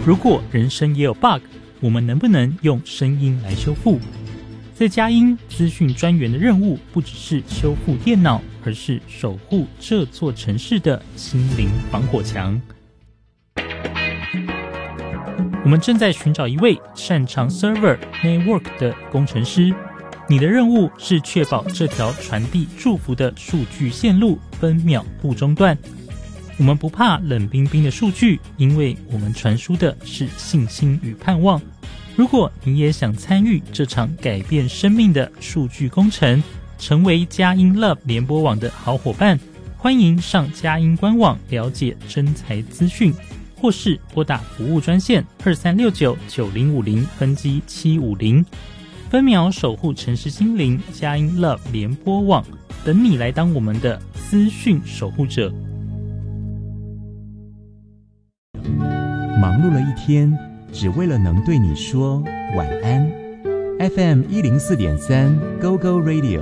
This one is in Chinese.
如果人生也有 bug， 我们能不能用声音来修复？在佳音资讯专员的任务不只是修复电脑，而是守护这座城市的心灵防火墙。我们正在寻找一位擅长 Server Network 的工程师，你的任务是确保这条传递祝福的数据线路分秒不中断。我们不怕冷冰冰的数据，因为我们传输的是信心与盼望。如果你也想参与这场改变生命的数据工程，成为佳音 Love 联播网的好伙伴，欢迎上佳音官网了解征才资讯，或是拨打服务专线23699050分机750，分秒守护城市心灵，佳音 Love 联播网等你来当我们的资讯守护者。 忙碌了一天，只为了能对你说晚安。FM 104.3 Go Go Radio